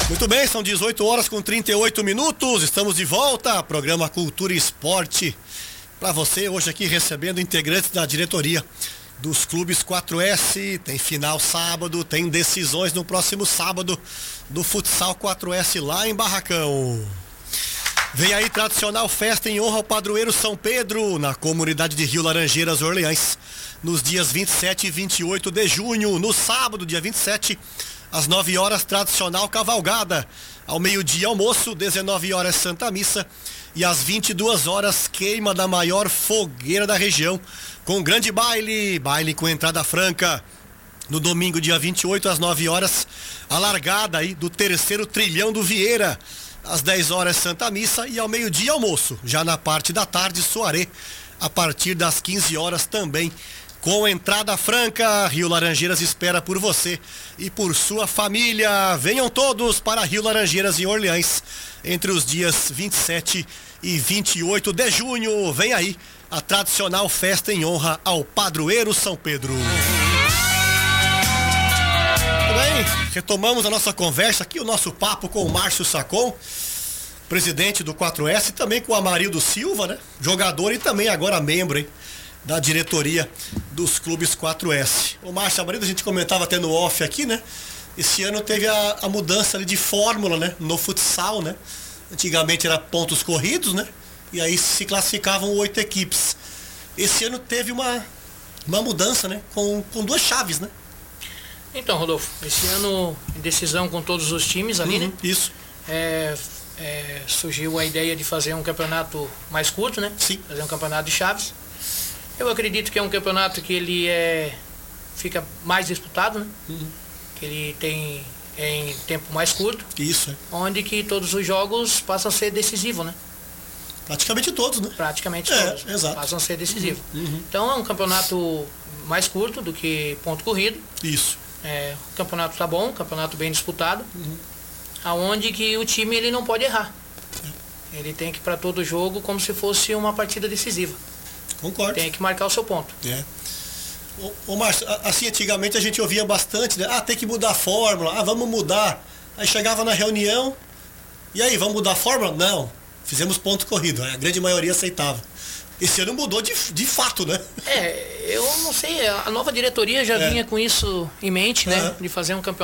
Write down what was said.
Muito bem, são 18 horas com 38 minutos, estamos de volta, programa Cultura e Esporte, para você hoje aqui recebendo integrantes da diretoria dos clubes 4S, tem final sábado, tem decisões no próximo sábado do futsal 4S lá em Barracão. Vem aí tradicional festa em honra ao padroeiro São Pedro, na comunidade de Rio Laranjeiras, Orleans, nos dias 27 e 28 de junho, no sábado, dia 27, às 9 horas, tradicional cavalgada. Ao meio-dia, almoço, 19 horas, Santa Missa. E às 22 horas, queima da maior fogueira da região, com grande baile com entrada franca. No domingo, dia 28, às 9 horas, a largada aí do terceiro trilhão do Vieira. Às 10 horas, Santa Missa. E ao meio-dia, almoço. Já na parte da tarde, soirée, a partir das 15 horas também. Com entrada franca, Rio Laranjeiras espera por você e por sua família. Venham todos para Rio Laranjeiras e Orleans entre os dias 27 e 28 de junho. Vem aí a tradicional festa em honra ao padroeiro São Pedro. Muito bem, retomamos a nossa conversa aqui, o nosso papo com o Márcio Sacon, presidente do 4S, e também com o Amarildo Silva, né? Jogador e também agora membro, hein? Da diretoria dos clubes 4S. O Márcio Amarildo, a gente comentava até no off aqui, né? Esse ano teve a mudança ali de fórmula, né? No futsal, né? Antigamente era pontos corridos, né? E aí se classificavam 8 equipes. Esse ano teve uma mudança, né? Com duas chaves, né? Então, Rodolfo, esse ano em decisão com todos os times ali, né? Isso. Surgiu a ideia de fazer um campeonato mais curto, né? Sim. Fazer um campeonato de chaves. Eu acredito que é um campeonato que ele fica mais disputado, né? Que ele tem em tempo mais curto. Isso. Onde que todos os jogos passam a ser decisivos, né? Praticamente todos, né? Praticamente todos. Exato. Passam a ser decisivos. Então é um campeonato mais curto do que ponto corrido. Isso. O campeonato tá bom, campeonato bem disputado. Aonde que o time ele não pode errar. Ele tem que ir para todo jogo como se fosse uma partida decisiva. Concordo. Tem que marcar o seu ponto. Ô Márcio, assim, antigamente a gente ouvia bastante, né? Tem que mudar a fórmula, vamos mudar. Aí chegava na reunião, e aí, vamos mudar a fórmula? Não, fizemos ponto corrido, a grande maioria aceitava. Esse ano mudou de fato, né? Eu não sei, a nova diretoria já vinha com isso em mente, né? De fazer um campeonato